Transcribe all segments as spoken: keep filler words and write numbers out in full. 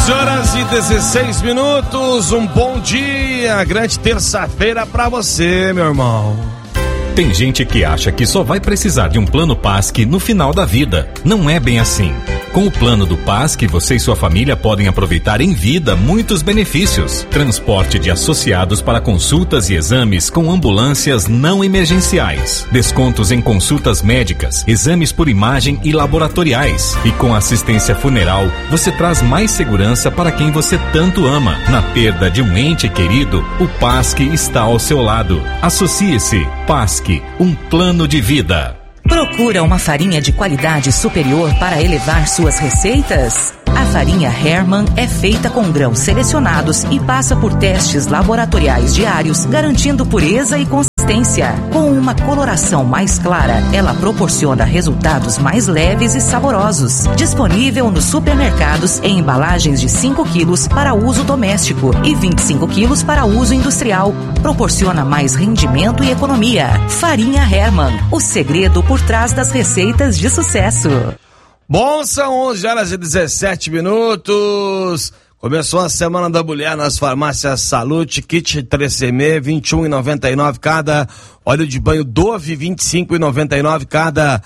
onze horas e dezesseis minutos, um bom dia, grande terça-feira pra você, meu irmão. Tem gente que acha que só vai precisar de um plano Pasque no final da vida. Não é bem assim. Com o plano do Pasque, você e sua família podem aproveitar em vida muitos benefícios. Transporte de associados para consultas e exames com ambulâncias não emergenciais. Descontos em consultas médicas, exames por imagem e laboratoriais. E com assistência funeral, você traz mais segurança para quem você tanto ama. Na perda de um ente querido, o Pasque está ao seu lado. Associe-se. Pasque, um plano de vida. Procura uma farinha de qualidade superior para elevar suas receitas? A farinha Hermann é feita com grãos selecionados e passa por testes laboratoriais diários, garantindo pureza e consistência. Com uma coloração mais clara, ela proporciona resultados mais leves e saborosos. Disponível nos supermercados em embalagens de cinco quilos para uso doméstico e vinte e cinco quilos para uso industrial. Proporciona mais rendimento e economia. Farinha Hermann, o segredo por trás das receitas de sucesso. Bom, são onze horas e dezessete minutos. Começou a Semana da Mulher nas farmácias Salute, kit três C M, vinte e um reais e noventa e nove centavos cada. Óleo de banho Dove, vinte e cinco reais e noventa e nove centavos cada.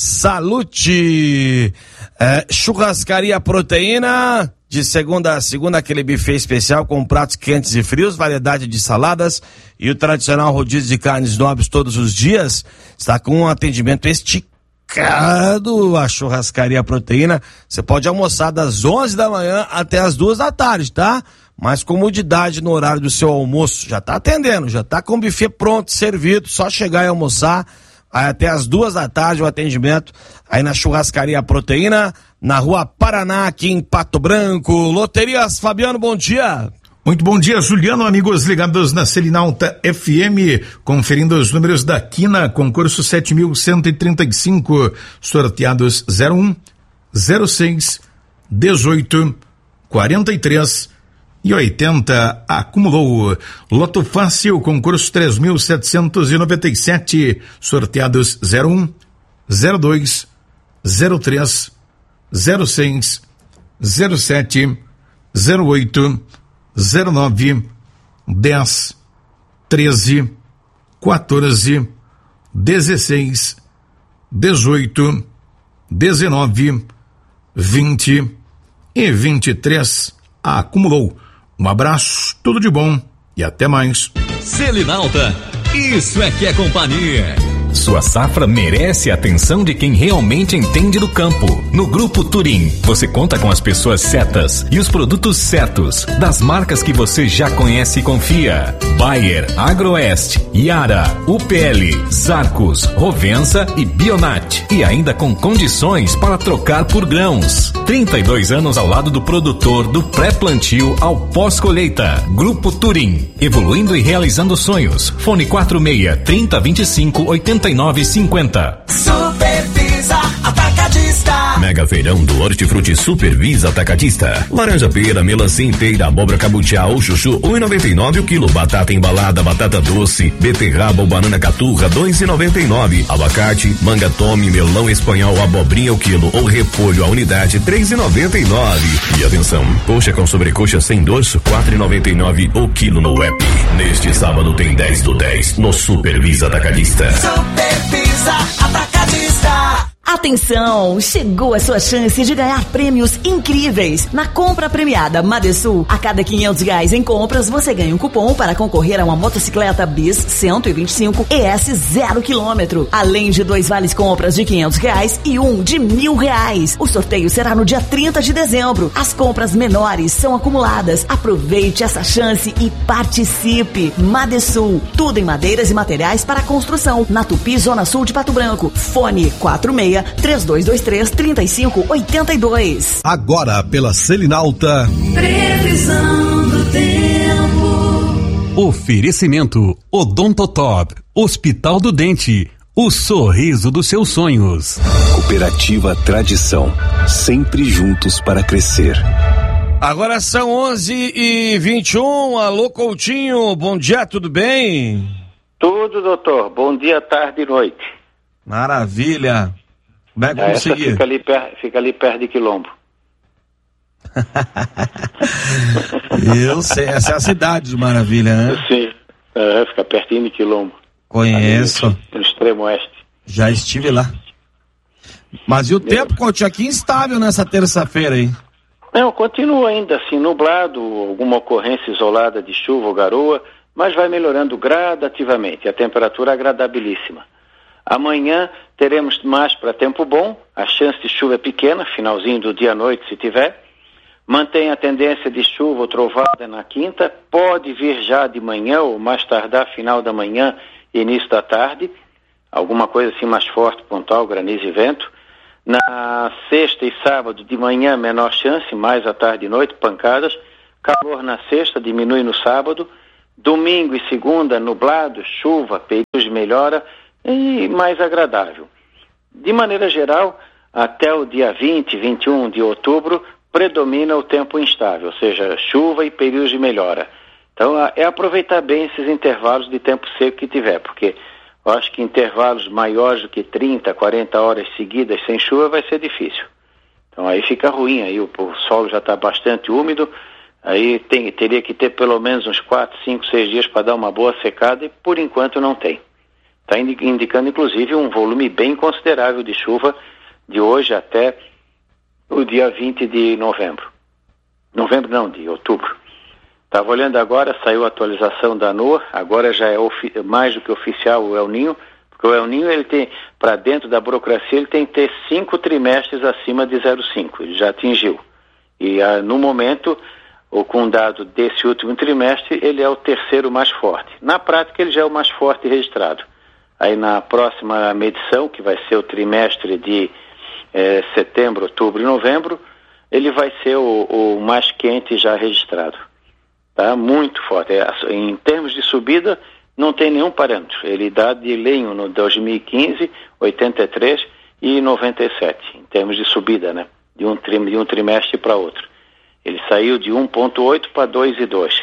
Salute. É, churrascaria Proteína, de segunda a segunda, aquele buffet especial com pratos quentes e frios, variedade de saladas e o tradicional rodízio de carnes nobres todos os dias. Está com um atendimento esticado. A Churrascaria Proteína, você pode almoçar das onze da manhã até as duas da tarde, tá? Mais comodidade no horário do seu almoço, já tá atendendo, já tá com o buffet pronto, servido, só chegar e almoçar, aí até as duas da tarde o atendimento aí na Churrascaria Proteína, na Rua Paraná, aqui em Pato Branco. Loterias Fabiano, bom dia. Muito bom dia, Juliano, amigos ligados na Selinalta F M, conferindo os números da Quina, concurso sete mil cento e trinta e cinco, sorteados zero um, zero seis, dezoito, quarenta e três e oitenta, acumulou. Loto Fácil, concurso três mil setecentos e noventa e sete, sorteados zero um, zero dois, zero três, zero seis, zero sete, zero oito, zero nove, dez, treze, quatorze, dezesseis, dezoito, dezenove, vinte e vinte e três. Acumulou. Um abraço, tudo de bom e até mais. Selinalta, isso é que é companhia. Sua safra merece a atenção de quem realmente entende do campo. No Grupo Turim, você conta com as pessoas certas e os produtos certos, das marcas que você já conhece e confia. Bayer, Agroeste, Yara, U P L, Zarcos, Rovensa e Bionat. E ainda com condições para trocar por grãos. trinta e dois anos ao lado do produtor, do pré-plantio ao pós-colheita. Grupo Turim, evoluindo e realizando sonhos. Fone quatro seis, trinta, vinte e cinco, oitenta e nove cinquenta. Supervisa Atacadista. Mega feirão do Hortifruti Supervisa Atacadista. Laranja pera, melancia inteira, abóbora cabutiá ou chuchu, um e noventa e nove o quilo. Batata embalada, batata doce, beterraba ou banana caturra, dois e noventa e nove. Abacate, manga tome, melão espanhol, abobrinha o quilo ou repolho a unidade, três e noventa e nove. E atenção, coxa com sobrecoxa sem dorso, quatro e noventa e nove o quilo no app. Neste sábado tem dez do dez no Supervisa Atacadista. Supervisa Atacadista. Atenção, chegou a sua chance de ganhar prêmios incríveis. Na compra premiada Madesul, a cada quinhentos reais em compras, você ganha um cupom para concorrer a uma motocicleta Bis cento e vinte e cinco E S zero quilômetro. Além de dois vales compras de quinhentos reais e um de mil reais. O sorteio será no dia trinta de dezembro. As compras menores são acumuladas. Aproveite essa chance e participe. Madesul, tudo em madeiras e materiais para construção. Na Tupi, Zona Sul de Pato Branco. Fone quatro seis, três dois dois três, três cinco oito dois. Agora pela Selinalta. Previsão do tempo. Oferecimento Odontotop, Hospital do Dente, o sorriso dos seus sonhos. Cooperativa Tradição, sempre juntos para crescer. Agora são onze e vinte e um. Alô, Coutinho, bom dia, tudo bem? Tudo, doutor, bom dia, tarde e noite. Maravilha. Como é que Essa conseguir? fica ali, per, fica ali perto de Quilombo. Eu sei, essa é a cidade de Maravilha, né? Sim, é, fica pertinho de Quilombo. Conheço. Ali, no extremo oeste. Já estive lá. Mas e o tempo, Coutinho, aqui instável nessa terça-feira aí? Não, continua ainda assim nublado, alguma ocorrência isolada de chuva ou garoa, mas vai melhorando gradativamente, a temperatura agradabilíssima. Amanhã teremos mais para tempo bom, a chance de chuva é pequena, finalzinho do dia à noite se tiver. Mantém a tendência de chuva ou trovada na quinta, pode vir já de manhã ou mais tardar final da manhã e início da tarde, alguma coisa assim mais forte, pontual, granizo e vento. Na sexta e sábado de manhã menor chance, mais à tarde e noite, pancadas. Calor na sexta, diminui no sábado. Domingo e segunda, nublado, chuva, períodos de melhora e mais agradável. De maneira geral, até o dia vinte, vinte e um de outubro, predomina o tempo instável, ou seja, chuva e períodos de melhora. Então, é aproveitar bem esses intervalos de tempo seco que tiver, porque eu acho que intervalos maiores do que trinta, quarenta horas seguidas sem chuva vai ser difícil. Então, aí fica ruim, aí o, o solo já está bastante úmido, aí tem, teria que ter pelo menos uns quatro, cinco, seis dias para dar uma boa secada e por enquanto não tem. Está indicando, inclusive, um volume bem considerável de chuva de hoje até o dia vinte de novembro. Novembro não, de outubro. Estava olhando agora, saiu a atualização da NOAA, agora já é mais do que oficial o El Niño, porque o El Niño, ele tem, para dentro da burocracia, ele tem que ter cinco trimestres acima de zero vírgula cinco, ele já atingiu. E ah, no momento, ou com dado desse último trimestre, ele é o terceiro mais forte. Na prática, ele já é o mais forte registrado. Aí na próxima medição, que vai ser o trimestre de eh, setembro, outubro e novembro, ele vai ser o, o mais quente já registrado. Tá? Muito forte. É, em termos de subida, não tem nenhum parâmetro. Ele dá de lenho no dois mil e quinze, oitenta e três e noventa e sete, em termos de subida, né? De um, trim, de um trimestre para outro. Ele saiu de um vírgula oito para dois vírgula dois.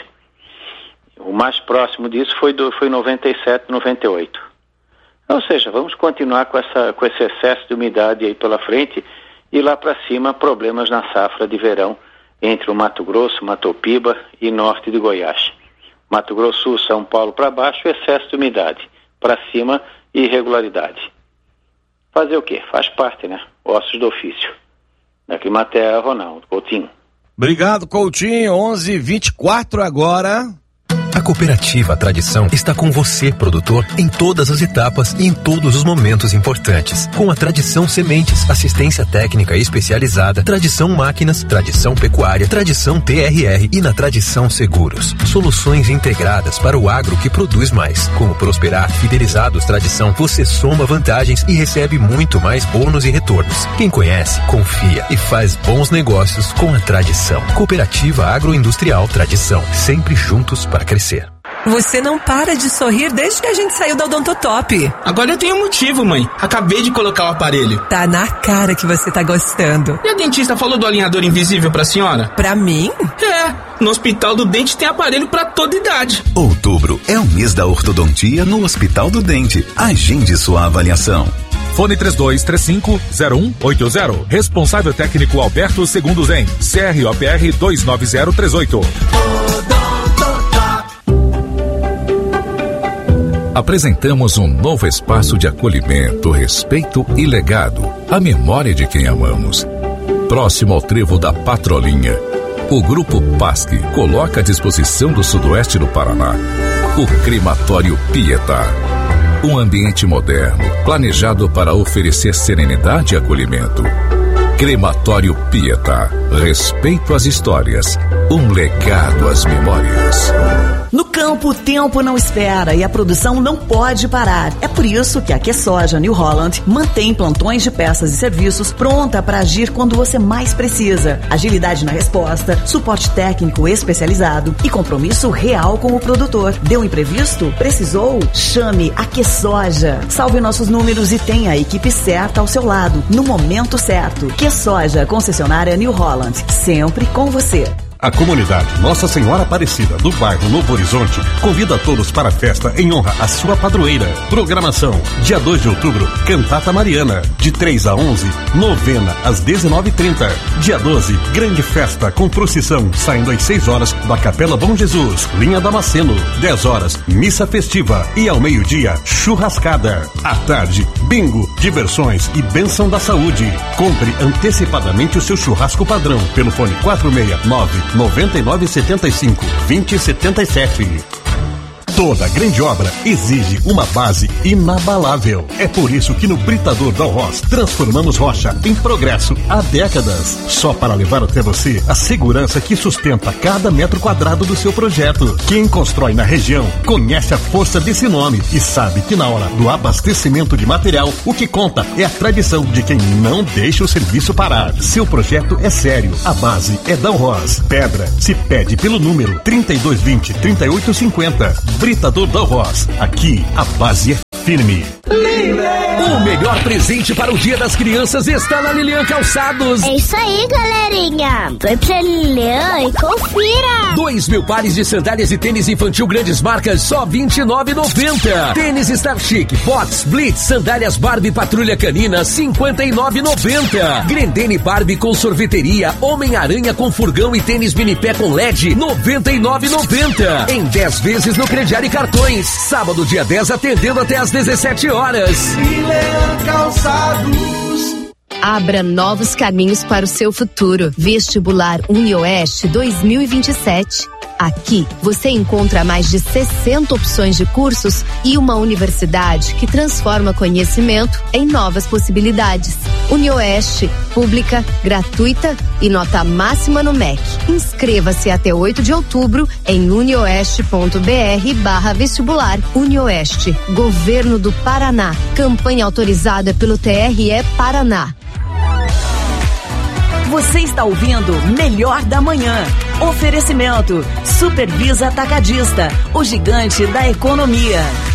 O mais próximo disso foi, do, foi noventa e sete, noventa e oito. Ou seja, vamos continuar com, essa, com esse excesso de umidade aí pela frente e lá para cima problemas na safra de verão entre o Mato Grosso, Mato Piba e norte de Goiás. Mato Grosso Sul, São Paulo para baixo, excesso de umidade. Para cima, irregularidade. Fazer o quê? Faz parte, né? Ossos do ofício. Da Climaterra, Ronaldo Coutinho. Obrigado, Coutinho. onze e vinte e quatro agora. A Cooperativa Tradição está com você, produtor, em todas as etapas e em todos os momentos importantes. Com a Tradição Sementes, assistência técnica especializada, Tradição Máquinas, Tradição Pecuária, Tradição T R R e na Tradição Seguros. Soluções integradas para o agro que produz mais. Com o Prosperar Fidelizados Tradição, você soma vantagens e recebe muito mais bônus e retornos. Quem conhece, confia e faz bons negócios com a Tradição. Cooperativa Agroindustrial Tradição, sempre juntos para crescer. Você não para de sorrir desde que a gente saiu da Odontotop. Agora eu tenho um motivo, mãe. Acabei de colocar o aparelho. Tá na cara que você tá gostando. E a dentista falou do alinhador invisível pra senhora? Pra mim? É, no Hospital do Dente tem aparelho pra toda idade. Outubro é o mês da ortodontia no Hospital do Dente. Agende sua avaliação. Fone três dois três cinco, zero um oito zero. Responsável técnico Alberto Segundo Zen. C R O P R dois nove zero três oito. Apresentamos um novo espaço de acolhimento, respeito e legado, a memória de quem amamos. Próximo ao trevo da Patrolinha, o Grupo Pasque coloca à disposição do sudoeste do Paraná o Crematório Pietá. Um ambiente moderno, planejado para oferecer serenidade e acolhimento. Crematório Pietá, respeito às histórias, um legado às memórias. No campo, o tempo não espera e a produção não pode parar. É por isso que a QSoja New Holland mantém plantões de peças e serviços pronta para agir quando você mais precisa. Agilidade na resposta, suporte técnico especializado e compromisso real com o produtor. Deu imprevisto? Precisou? Chame a QSoja. Salve nossos números e tenha a equipe certa ao seu lado, no momento certo. QSoja, concessionária New Holland, sempre com você. A comunidade Nossa Senhora Aparecida do bairro Novo Horizonte convida a todos para a festa em honra à sua padroeira. Programação: dia dois de outubro, Cantata Mariana, de três a onze, novena às dezenove e trinta. Dia doze, grande festa com procissão, saindo às seis horas da Capela Bom Jesus, linha Damasceno. dez horas, missa festiva e ao meio-dia, churrascada. À tarde, bingo, diversões e bênção da saúde. Compre antecipadamente o seu churrasco padrão pelo fone quatro seis nove, nove nove sete cinco, dois zero sete sete. Toda grande obra exige uma base inabalável. É por isso que no Britador Dalros transformamos rocha em progresso há décadas. Só para levar até você a segurança que sustenta cada metro quadrado do seu projeto. Quem constrói na região conhece a força desse nome e sabe que na hora do abastecimento de material, o que conta é a tradição de quem não deixa o serviço parar. Seu projeto é sério. A base é Dalros. Pedra se pede pelo número trinta e dois vinte, trinta e oito cinquenta. Britador Dalros. Aqui a base é firme. O melhor presente para o Dia das Crianças está na Lilian Calçados. É isso aí, galerinha. Vai pra Lilian e confira. Dois mil pares de sandálias e tênis infantil grandes marcas, só vinte e nove reais e noventa centavos. Tênis Star Chic, Box, Blitz, sandálias Barbie Patrulha Canina, cinquenta e nove reais e noventa centavos. Grendene Barbie com sorveteria, Homem-Aranha com furgão e tênis mini pé com L E D, noventa e nove reais e noventa centavos. Em dez vezes no crediário e cartões. Sábado, dia dez, atendendo até às dezessete horas. Lilian Calçados. Abra novos caminhos para o seu futuro. Vestibular UniOeste dois mil e vinte e sete. Aqui você encontra mais de sessenta opções de cursos e uma universidade que transforma conhecimento em novas possibilidades. UniOeste, pública, gratuita e nota máxima no M E C. Inscreva-se até oito de outubro em unioeste.br barra vestibular. UniOeste, Governo do Paraná. Campanha autorizada pelo T R E Paraná. Você está ouvindo Melhor da Manhã. Oferecimento: Supervisa Atacadista, o gigante da economia.